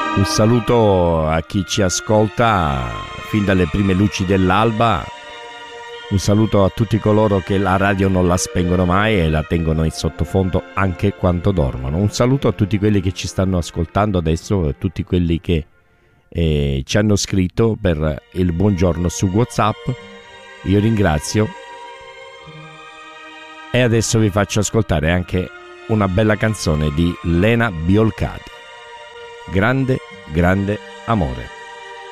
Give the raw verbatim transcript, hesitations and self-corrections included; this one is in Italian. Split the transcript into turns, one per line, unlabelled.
Un saluto a chi ci ascolta fin dalle prime luci dell'alba. Un saluto a tutti coloro che la radio non la spengono mai e la tengono in sottofondo anche quando dormono. Un saluto a tutti quelli che ci stanno ascoltando adesso, a tutti quelli che eh, ci hanno scritto per il buongiorno su WhatsApp. Io ringrazio e adesso vi faccio ascoltare anche una bella canzone di Lena Biolcati. Grande, grande amore.